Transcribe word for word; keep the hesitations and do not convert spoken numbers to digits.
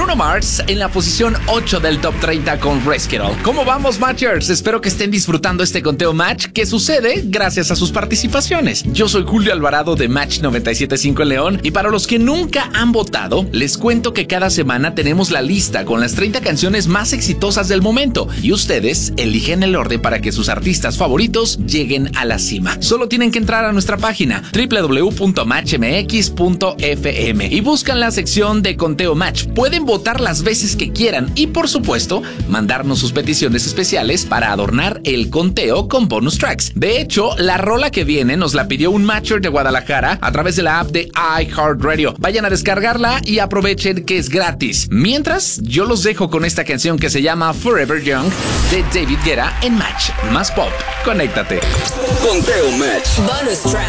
Bruno Mars en la posición ocho del Top treinta con Rescue All. ¿Cómo vamos, Matchers? Espero que estén disfrutando este conteo Match que sucede gracias a sus participaciones. Yo soy Julio Alvarado de Match noventa y siete punto cinco en León y para los que nunca han votado, les cuento que cada semana tenemos la lista con las treinta canciones más exitosas del momento y ustedes eligen el orden para que sus artistas favoritos lleguen a la cima. Solo tienen que entrar a nuestra página doble u doble u doble u punto match m x punto f m y buscan la sección de conteo Match. Pueden votar las veces que quieran y, por supuesto, mandarnos sus peticiones especiales para adornar el conteo con bonus tracks. De hecho, la rola que viene nos la pidió un Matcher de Guadalajara a través de la app de iHeartRadio. Vayan a descargarla y aprovechen que es gratis. Mientras, yo los dejo con esta canción que se llama Forever Young de David Guetta en Match. Más pop. Conéctate. Conteo Match. Bonus track.